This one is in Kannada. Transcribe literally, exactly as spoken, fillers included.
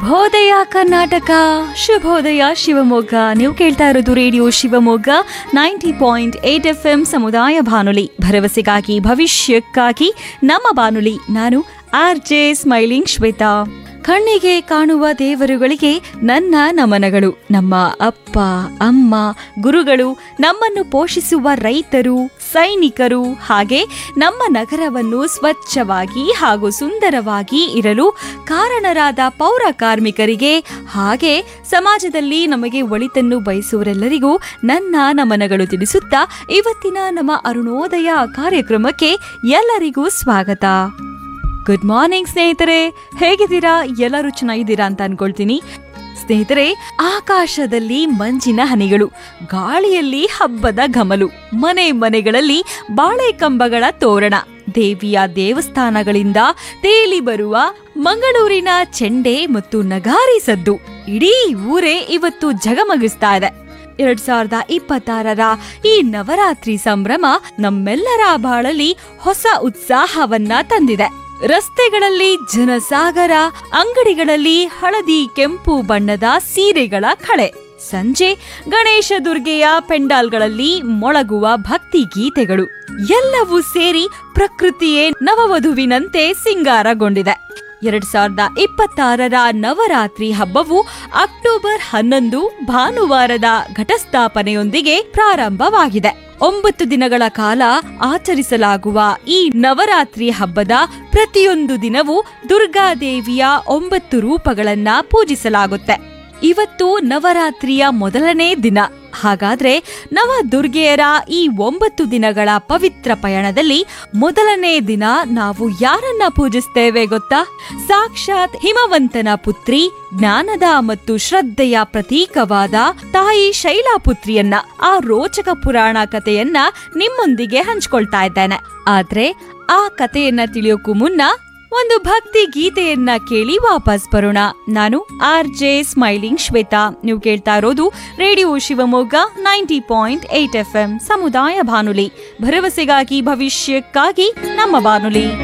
ಶುಭೋದಯ ಕರ್ನಾಟಕ, ಶುಭೋದಯ ಶಿವಮೊಗ್ಗ. ನೀವು ಕೇಳ್ತಾ ಇರೋದು radio Shivamogga ninety point eight F M ಸಮುದಾಯ ಬಾನುಲಿ, ಭರವಸೆಗಾಗಿ ಭವಿಷ್ಯಕ್ಕಾಗಿ ನಮ್ಮ ಬಾನುಲಿ. ನಾನು ಆರ್ ಜೆ ಸ್ಮೈಲಿಂಗ್ ಶ್ವೇತಾ. ಕಣ್ಣಿಗೆ ಕಾಣುವ ದೇವರುಗಳಿಗೆ ನನ್ನ ನಮನಗಳು. ನಮ್ಮ ಅಪ್ಪ ಅಮ್ಮ, ಗುರುಗಳು, ನಮ್ಮನ್ನು ಪೋಷಿಸುವ ರೈತರು, ಸೈನಿಕರು, ಹಾಗೆ ನಮ್ಮ ನಗರವನ್ನು ಸ್ವಚ್ಛವಾಗಿ ಹಾಗೂ ಸುಂದರವಾಗಿ ಇರಲು ಕಾರಣರಾದ ಪೌರ ಕಾರ್ಮಿಕರಿಗೆ, ಹಾಗೆ ಸಮಾಜದಲ್ಲಿ ನಮಗೆ ಒಳಿತನ್ನು ಬಯಸುವರೆಲ್ಲರಿಗೂ ನನ್ನ ನಮನಗಳು ತಿಳಿಸುತ್ತಾ ಇವತ್ತಿನ ನಮ್ಮ ಅರುಣೋದಯ ಕಾರ್ಯಕ್ರಮಕ್ಕೆ ಎಲ್ಲರಿಗೂ ಸ್ವಾಗತ. ಗುಡ್ ಮಾರ್ನಿಂಗ್ ಸ್ನೇಹಿತರೆ, ಹೇಗಿದ್ದೀರಾ? ಎಲ್ಲರೂ ಚೆನ್ನಾಗಿದ್ದೀರಾ ಅಂತ ಅನ್ಕೊಳ್ತೀನಿ. ಸ್ನೇಹಿತರೆ, ಆಕಾಶದಲ್ಲಿ ಮಂಜಿನ ಹನಿಗಳು, ಗಾಳಿಯಲ್ಲಿ ಹಬ್ಬದ ಘಮಲು, ಮನೆ ಮನೆಗಳಲ್ಲಿ ಬಾಳೆ ಕಂಬಗಳ ತೋರಣ, ದೇವಿಯ ದೇವಸ್ಥಾನಗಳಿಂದ ತೇಲಿ ಬರುವ ಮಂಗಳೂರಿನ ಚೆಂಡೆ ಮತ್ತು ನಗಾರಿ ಸದ್ದು, ಇಡೀ ಊರೇ ಇವತ್ತು ಜಗಮಗಿಸ್ತಾ ಇದೆ. ಎರಡ್ ಸಾವಿರದ ಇಪ್ಪತ್ತಾರರ ಈ ನವರಾತ್ರಿ ಸಂಭ್ರಮ ನಮ್ಮೆಲ್ಲರ ಬಾಳಲ್ಲಿ ಹೊಸ ಉತ್ಸಾಹವನ್ನ ತಂದಿದೆ. ರಸ್ತೆಗಳಲ್ಲಿ ಜನಸಾಗರ, ಅಂಗಡಿಗಳಲ್ಲಿ ಹಳದಿ ಕೆಂಪು ಬಣ್ಣದ ಸೀರೆಗಳ ಕಳೆ, ಸಂಜೆ ಗಣೇಶ ದುರ್ಗೆಯ ಪೆಂಡಾಲ್ಗಳಲ್ಲಿ ಮೊಳಗುವ ಭಕ್ತಿ ಗೀತೆಗಳು, ಎಲ್ಲವೂ ಸೇರಿ ಪ್ರಕೃತಿಯೇ ನವವಧುವಿನಂತೆ ಸಿಂಗಾರಗೊಂಡಿದೆ. ಎರಡ್ ಸಾವಿರದ ಇಪ್ಪತ್ತಾರರ ನವರಾತ್ರಿ ಹಬ್ಬವು ಅಕ್ಟೋಬರ್ ಹನ್ನೊಂದು ಭಾನುವಾರದ ಘಟಸ್ಥಾಪನೆಯೊಂದಿಗೆ ಪ್ರಾರಂಭವಾಗಿದೆ. ಒಂಬತ್ತು ದಿನಗಳ ಕಾಲ ಆಚರಿಸಲಾಗುವ ಈ ನವರಾತ್ರಿ ಹಬ್ಬದ ಪ್ರತಿಯೊಂದು ದಿನವೂ ದುರ್ಗಾದೇವಿಯ ಒಂಬತ್ತು ರೂಪಗಳನ್ನ ಪೂಜಿಸಲಾಗುತ್ತೆ. ಇವತ್ತು ನವರಾತ್ರಿಯ ಮೊದಲನೇ ದಿನ. ಹಾಗಾದ್ರೆ ನವ ದುರ್ಗೆಯರ ಈ ಒಂಬತ್ತು ದಿನಗಳ ಪವಿತ್ರ ಪಯಣದಲ್ಲಿ ಮೊದಲನೇ ದಿನ ನಾವು ಯಾರನ್ನ ಪೂಜಿಸ್ತೇವೆ ಗೊತ್ತಾ? ಸಾಕ್ಷಾತ್ ಹಿಮವಂತನ ಪುತ್ರಿ, ಜ್ಞಾನದ ಮತ್ತು ಶ್ರದ್ಧೆಯ ಪ್ರತೀಕವಾದ ತಾಯಿ ಶೈಲಾಪುತ್ರಿಯನ್ನ. ಆ ರೋಚಕ ಪುರಾಣ ಕಥೆಯನ್ನ ನಿಮ್ಮೊಂದಿಗೆ ಹಂಚ್ಕೊಳ್ತಾ ಇದ್ದೇನೆ. ಆದ್ರೆ ಆ ಕಥೆಯನ್ನ ತಿಳಿಯೋಕ್ಕೂ ಮುನ್ನ ಒಂದು ಭಕ್ತಿ ಗೀತೆಯನ್ನ ಕೇಳಿ ವಾಪಸ್ ಬರೋಣ. ನಾನು ಆರ್ ಜೆ ಸ್ಮೈಲಿಂಗ್ ಶ್ವೇತಾ. ನೀವು ಕೇಳ್ತಾ ಇರೋದು radio Shivamogga ninety point eight F M ಸಮುದಾಯ ಬಾನುಲಿ, ಭರವಸೆಗಾಗಿ ಭವಿಷ್ಯಕ್ಕಾಗಿ ನಮ್ಮ ಬಾನುಲಿ.